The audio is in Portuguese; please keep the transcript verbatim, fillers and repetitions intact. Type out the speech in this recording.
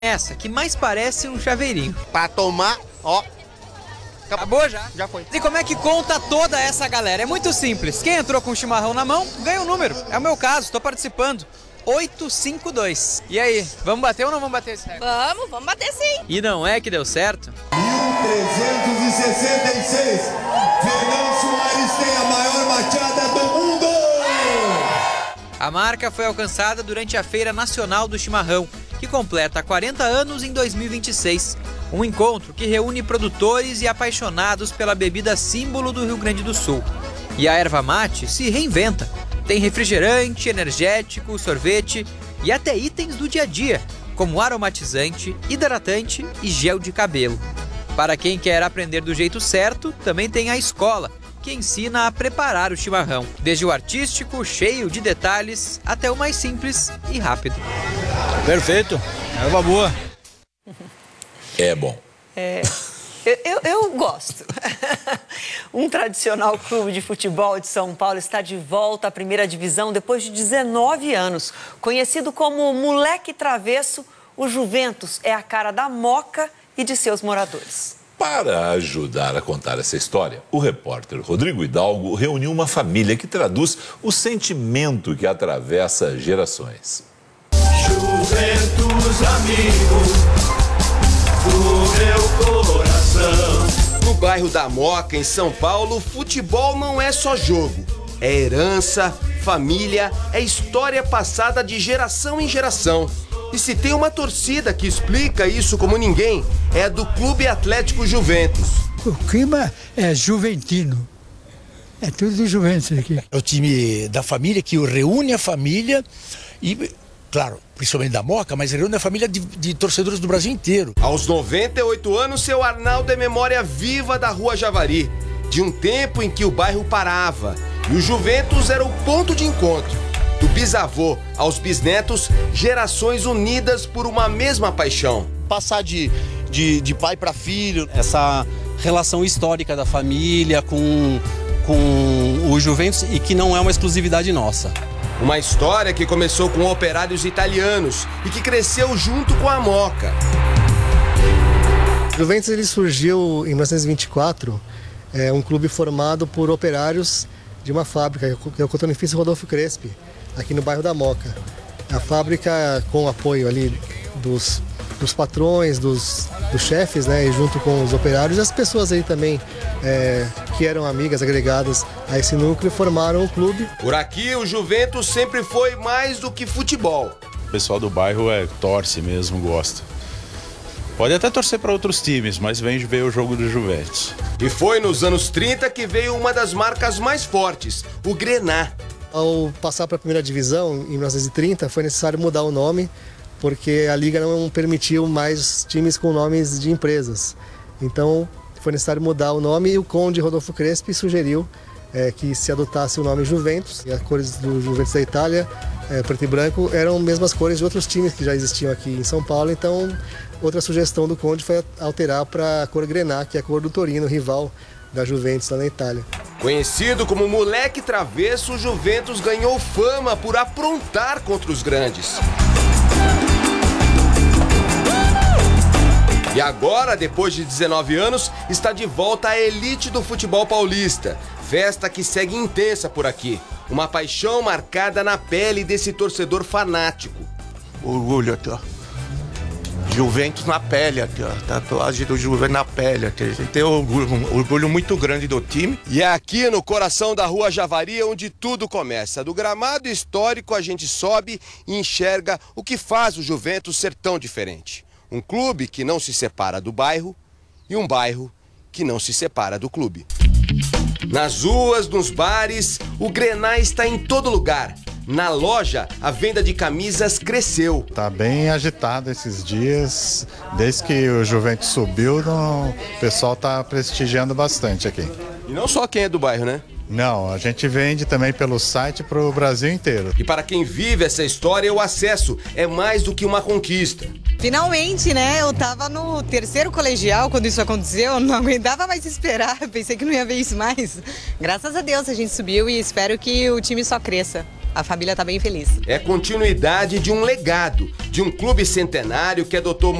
Essa que mais parece um chaveirinho. Pra tomar, ó. Acabou já? Já foi. E como é que conta toda essa galera? É muito simples. Quem entrou com o chimarrão na mão, ganha um número. É o meu caso, estou participando. oito cinco dois. E aí, vamos bater ou não vamos bater esse recorde? Vamos, vamos bater sim. E não é que deu certo? mil trezentos e sessenta e seis. Fernão Soares tem a maior machada do mundo. A marca foi alcançada durante a Feira Nacional do Chimarrão, que completa quarenta anos em dois mil e vinte e seis. Um encontro que reúne produtores e apaixonados pela bebida símbolo do Rio Grande do Sul. E a erva mate se reinventa. Tem refrigerante, energético, sorvete e até itens do dia a dia, como aromatizante, hidratante e gel de cabelo. Para quem quer aprender do jeito certo, também tem a escola, que ensina a preparar o chimarrão, desde o artístico, cheio de detalhes, até o mais simples e rápido. Perfeito, erva boa. É bom. É, eu, eu, eu gosto. Um tradicional clube de futebol de São Paulo está de volta à primeira divisão depois de dezenove anos. Conhecido como Moleque Travesso, o Juventus é a cara da Moca e de seus moradores. Para ajudar a contar essa história, o repórter Rodrigo Hidalgo reuniu uma família que traduz o sentimento que atravessa gerações. Juventus, amigo do meu coração. No bairro da Moca, em São Paulo, futebol não é só jogo. É herança, família, é história passada de geração em geração. E se tem uma torcida que explica isso como ninguém, é a do Clube Atlético Juventus. O clima é juventino. É tudo do Juventus aqui. É o time da família que reúne a família e, claro, principalmente da Moca, mas reúne a família de, de torcedores do Brasil inteiro. Aos noventa e oito anos, seu Arnaldo é memória viva da Rua Javari, de um tempo em que o bairro parava e o Juventus era o ponto de encontro. Do bisavô aos bisnetos, gerações unidas por uma mesma paixão. Passar de, de, de pai para filho. Essa relação histórica da família com, com o Juventus e que não é uma exclusividade nossa. Uma história que começou com operários italianos e que cresceu junto com a Moca. O Juventus ele surgiu em mil novecentos e vinte e quatro, é um clube formado por operários de uma fábrica, que é o Cotonifício Rodolfo Crespi, aqui no bairro da Moca. A fábrica, com o apoio ali dos, dos patrões, dos, dos chefes, né, e junto com os operários, as pessoas aí também é, que eram amigas, agregadas a esse núcleo, formaram o clube. Por aqui, o Juventus sempre foi mais do que futebol. O pessoal do bairro é, torce mesmo, gosta. Pode até torcer para outros times, mas vem ver o jogo do Juventus. E foi nos anos trinta que veio uma das marcas mais fortes, o Grená. Ao passar para a primeira divisão, em mil novecentos e trinta, foi necessário mudar o nome, porque a liga não permitiu mais times com nomes de empresas. Então, foi necessário mudar o nome e o conde Rodolfo Crespi sugeriu é, que se adotasse o nome Juventus. E as cores do Juventus da Itália, é, preto e branco, eram as mesmas cores de outros times que já existiam aqui em São Paulo. Então, outra sugestão do conde foi alterar para a cor Grená, que é a cor do Torino, rival da Juventus lá na Itália. Conhecido como Moleque Travesso, o Juventus ganhou fama por aprontar contra os grandes. E agora, depois de dezenove anos, está de volta à elite do futebol paulista. Festa que segue intensa por aqui. Uma paixão marcada na pele desse torcedor fanático. Orgulho aqui, ó. Juventus na pele aqui, ó. Tatuagem do Juventus na pele aqui. A gente tem um orgulho, um orgulho muito grande do time. E é aqui no coração da Rua Javari onde tudo começa. Do gramado histórico a gente sobe e enxerga o que faz o Juventus ser tão diferente. Um clube que não se separa do bairro e um bairro que não se separa do clube. Nas ruas, nos bares, o Grená está em todo lugar. Na loja, a venda de camisas cresceu. Tá bem agitado esses dias. Desde que o Juventus subiu, não, o pessoal tá prestigiando bastante aqui. E não só quem é do bairro, né? Não, a gente vende também pelo site para o Brasil inteiro. E para quem vive essa história, o acesso é mais do que uma conquista. Finalmente, né? Eu tava no terceiro colegial quando isso aconteceu, não aguentava mais esperar, pensei que não ia ver isso mais. Graças a Deus a gente subiu e espero que o time só cresça. a família está bem feliz. É continuidade de um legado, de um clube centenário que adotou